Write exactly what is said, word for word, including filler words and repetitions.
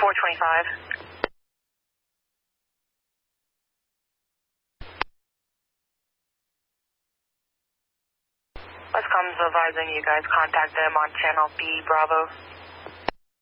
four twenty-five. Westcom's advising you guys contact them on channel B, Bravo.